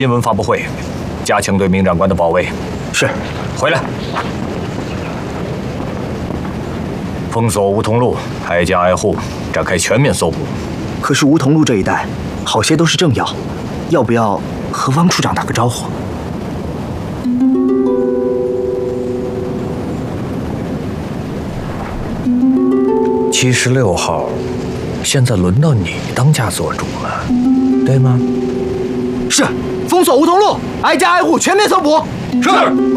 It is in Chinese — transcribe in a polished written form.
新闻发布会，加强对明长官的保卫。 是， 回来。封锁梧桐路，挨家挨户展开全面搜捕。 可是梧桐路这一带，好些都是政要，要不要和汪处长打个招呼 ？76号，现在轮到你当家做主了，对吗？ 是，封锁梧桐路，挨家挨户全面搜捕。 是。